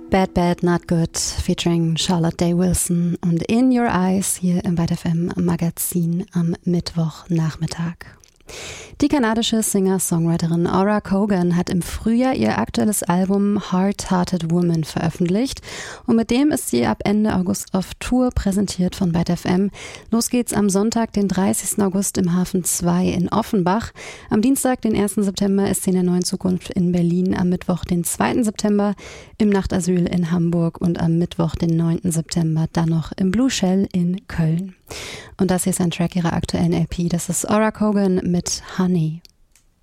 Bad Bad Not Good featuring Charlotte Day Wilson und In Your Eyes hier im Byte FM Magazin am Mittwochnachmittag. Die kanadische Singer-Songwriterin Aura Cogan hat im Frühjahr ihr aktuelles Album Hard-Hearted Woman veröffentlicht und mit dem ist sie ab Ende August auf Tour, präsentiert von Byte FM. Los geht's am Sonntag, den 30. August im Hafen 2 in Offenbach. Am Dienstag, den 1. September, ist sie in der Neuen Zukunft in Berlin. Am Mittwoch, den 2. September im Nachtasyl in Hamburg und am Mittwoch, den 9. September, dann noch im Blue Shell in Köln. Und das hier ist ein Track ihrer aktuellen LP. Das ist Aura Cogan mit Honey.